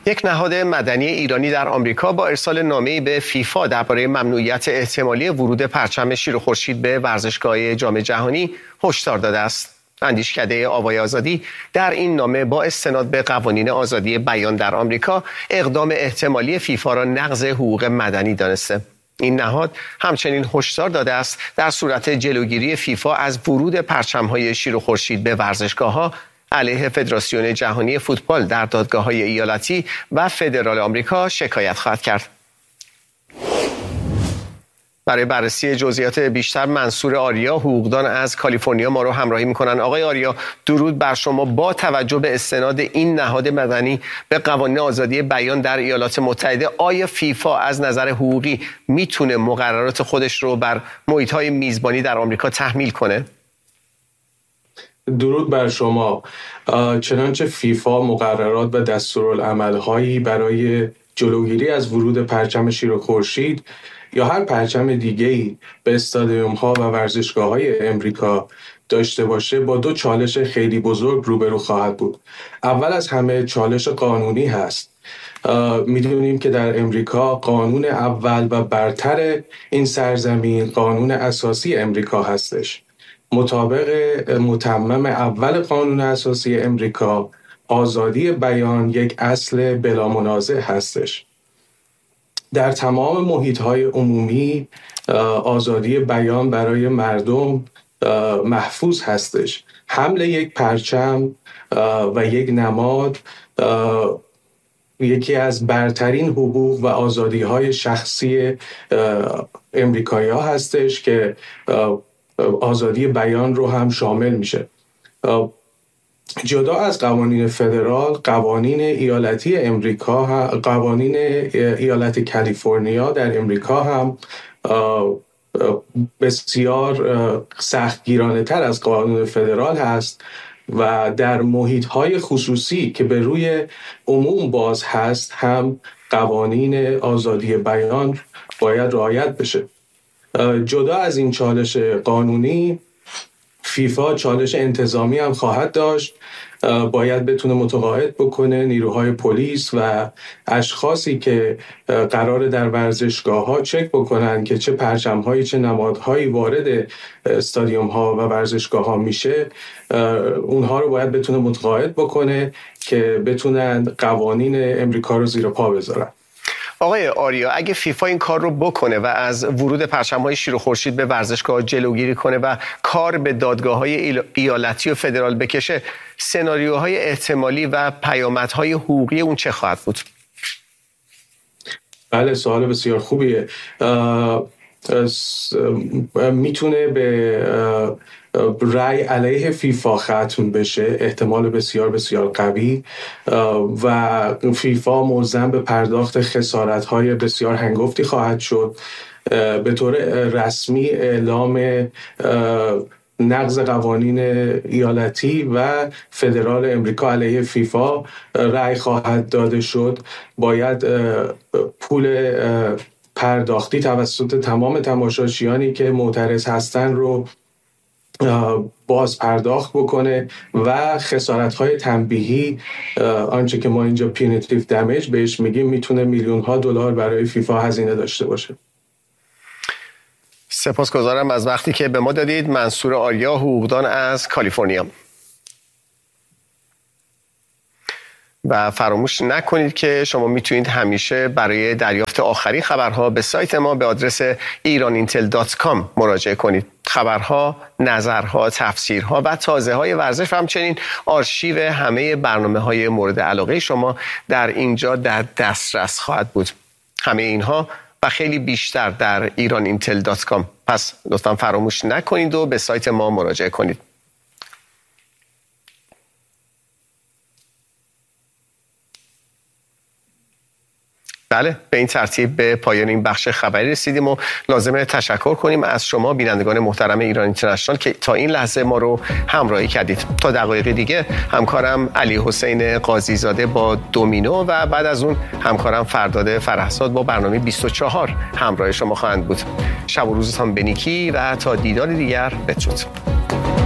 یک نهاد مدنی ایرانی در آمریکا با ارسال نامه‌ای به فیفا درباره ممنوعیت احتمالی ورود پرچم شیر و خورشید به ورزشگاه جام جهانی هشدار داده است. اندیشکده آوای آزادی در این نامه با استناد به قوانین آزادی بیان در آمریکا اقدام احتمالی فیفا را نقض حقوق مدنی دانسته. این نهاد همچنین هشدار داده است در صورت جلوگیری فیفا از ورود پرچم‌های شیر و خورشید به ورزشگاه‌ها علیه فدراسیون جهانی فوتبال در دادگاه‌های ایالتی و فدرال آمریکا شکایت خواهد کرد. برای بررسی جزئیات بیشتر منصور آریا حقوقدان از کالیفرنیا ما رو همراهی می‌کنن. آقای آریا، درود بر شما. با توجه به استناد این نهاد مدنی به قوانین آزادی بیان در ایالات متحده، آیا فیفا از نظر حقوقی میتونه مقررات خودش رو بر محیط‌های میزبانی در آمریکا تحمیل کنه؟ درود بر شما. چنانچه فیفا مقررات و دستورالعمل‌هایی برای جلوگیری از ورود پرچم شیر و خورشید یا هر پرچم دیگه‌ای به استادیوم‌ها و ورزشگاه‌های امریکا داشته باشه، با دو چالش خیلی بزرگ روبرو خواهد بود. اول از همه چالش قانونی هست. میدونیم که در امریکا قانون اول و برتر این سرزمین قانون اساسی امریکا هستش. مطابق متمم اول قانون اساسی امریکا، آزادی بیان یک اصل بلا منازع هستش. در تمام محیط‌های عمومی آزادی بیان برای مردم محفوظ هستش. حمل یک پرچم و یک نماد یکی از برترین حقوق و آزادی‌های شخصی امریکایی‌ها هستش که آزادی بیان رو هم شامل میشه. جدا از قوانین فدرال، قوانین ایالتی امریکا، قوانین ایالت کالیفرنیا در امریکا هم بسیار سختگیرانه تر از قانون فدرال هست و در محیط‌های خصوصی که به روی عموم باز هست هم قوانین آزادی بیان باید رعایت بشه. جدا از این چالش قانونی، فیفا چالش انتظامی هم خواهد داشت. باید بتونه متقاعد بکنه نیروهای پلیس و اشخاصی که قراره در ورزشگاه‌ها چک بکنن که چه پرچم‌هایی چه نمادهایی وارد استادیوم‌ها و ورزشگاه‌ها میشه، اونها رو باید بتونه متقاعد بکنه که بتونن قوانین امریکا رو زیر پا بذارن. آقای آریا، اگه فیفا این کار رو بکنه و از ورود پرچم‌های شیر و خورشید به ورزشگاه جلوگیری کنه و کار به دادگاه‌های ایالتی و فدرال بکشه، سناریوهای احتمالی و پیامدهای حقوقی اون چه خواهد بود؟ بله، سوال بسیار خوبیه. میتونه به رأی علیه فیفا ختم بشه، احتمال بسیار بسیار قوی، و فیفا ملزم به پرداخت خسارت‌های بسیار هنگفتی خواهد شد. به طور رسمی اعلام نقض قوانین ایالتی و فدرال امریکا علیه فیفا رأی خواهد داده شد. باید پول پرداختی توسط تمام تماشاچیانی که معترض هستن رو باز پرداخت بکنه و خسارت‌های تنبیهی، آنچه که ما اینجا پینیتیو دمیج بهش میگیم، میتونه میلیون‌ها دلار برای فیفا هزینه داشته باشه. سپاسگزارم از وقتی که به ما دادید. منصور آریا حقوقدان از کالیفرنیا. و فراموش نکنید که شما میتونید همیشه برای دریافت آخرین خبرها به سایت ما به آدرس iranintel.com مراجعه کنید. خبرها، نظرها، تفسیرها و تازه‌های ورزش و همچنین آرشیو همه برنامه‌های مورد علاقه شما در اینجا در دسترس خواهد بود. همه اینها و خیلی بیشتر در iranintel.com. پس لطفاً فراموش نکنید و به سایت ما مراجعه کنید. بله، به این ترتیب به پایان این بخش خبری رسیدیم و لازمه تشکر کنیم از شما بینندگان محترم ایران اینترنشنال که تا این لحظه ما رو همراهی کردید. تا دقایق دیگه همکارم علی حسین قاضی زاده با دومینو و بعد از اون همکارم فرداد فرهزاد با برنامه 24 همراه شما خواهند بود. شب و روزتان بنیکی و تا دیدار دیگر بدرود.